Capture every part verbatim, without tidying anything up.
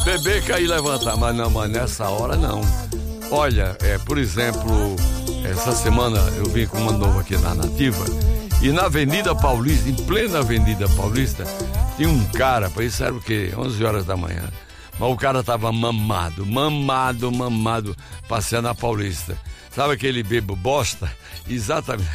beber, cair e levantar. Mas não, mas nessa hora não. Olha, é, por exemplo, essa semana eu vim com uma nova aqui na Nativa. E na Avenida Paulista, em plena Avenida Paulista, tinha um cara, isso era o quê? onze horas da manhã. Mas o cara tava mamado, mamado, mamado, passeando na Paulista. Sabe aquele bebo bosta? Exatamente.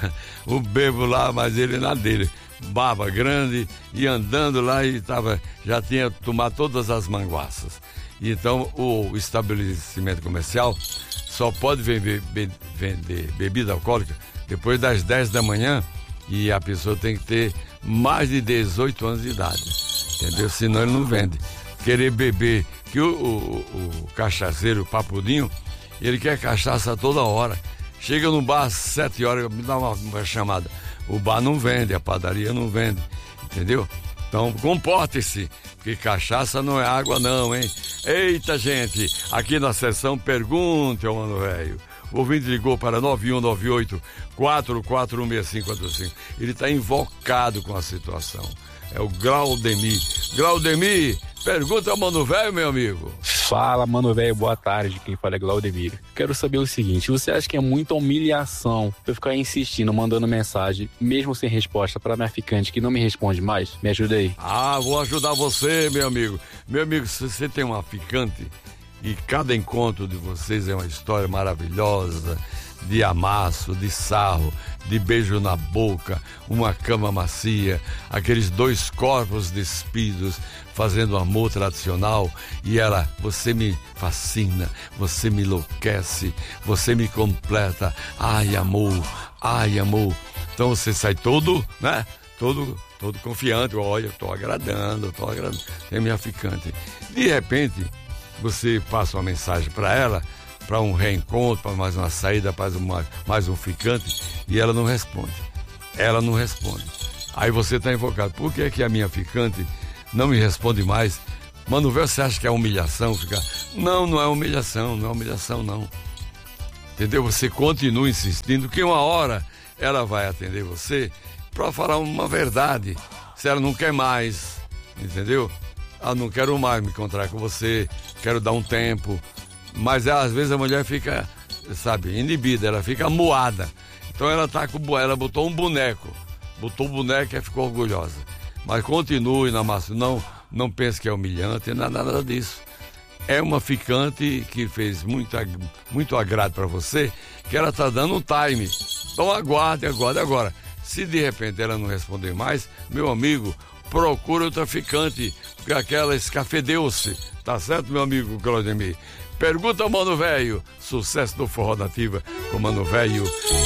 O bebo lá, mas ele na dele. Barba grande e andando lá e tava, já tinha tomado todas as manguaças. Então o estabelecimento comercial só pode vender, vender bebida alcoólica depois das dez da manhã e a pessoa tem que ter mais de dezoito anos de idade, entendeu? Senão ele não vende. Querer beber, que o, o, o cachaceiro, o papudinho, ele quer cachaça toda hora. Chega no bar às sete horas, me dá uma, uma chamada. O bar não vende, a padaria não vende, entendeu? Então, comporte-se, porque cachaça não é água não, hein? Eita, gente, aqui na sessão Pergunte ao Mano Velho. O ouvinte ligou para nove um nove oito, quatro quatro um, seis cinco quatro cinco. Ele está invocado com a situação. É o Glaudemir. Glaudemir, pergunta ao Mano Velho, meu amigo. Fala, Mano Velho, boa tarde. Quem fala é Glaudemir. Quero saber o seguinte: você acha que é muita humilhação eu ficar insistindo, mandando mensagem, mesmo sem resposta, para minha ficante que não me responde mais? Me ajuda aí. Ah, vou ajudar você, meu amigo. Meu amigo, se você tem uma ficante e cada encontro de vocês é uma história maravilhosa, de amasso, de sarro, de beijo na boca, uma cama macia, aqueles dois corpos despidos fazendo amor tradicional, e ela, você me fascina, você me enlouquece, você me completa, ai amor, ai amor. Então você sai todo, né, todo, todo confiante, olha, eu tô agradando, eu tô agradando, é minha ficante. De repente, você passa uma mensagem para ela, para um reencontro, para mais uma saída, para mais, mais um ficante, e ela não responde. Ela não responde. Aí você está invocado. Por que que a minha ficante não me responde mais? Mano, você acha que é humilhação? Ficar... Não, não é humilhação, não é humilhação, não. Entendeu? Você continua insistindo que uma hora ela vai atender você para falar uma verdade. Se ela não quer mais, entendeu? Ah, não quero mais me encontrar com você, quero dar um tempo. Mas às vezes a mulher fica, sabe, inibida, ela fica moada. Então ela tá com, ela botou um boneco, botou o boneco e ficou orgulhosa. Mas continue na massa, não, não pense que é humilhante, nada, nada disso. É uma ficante que fez muito, muito agrado para você, que ela tá dando um time. Então aguarde, aguarde. Agora, se de repente ela não responder mais, meu amigo, procura outra ficante, porque aquela escafedeu-se. Tá certo, meu amigo Claudemir? Pergunta ao Mano Velho. Sucesso do Forró Nativa com Mano Velho.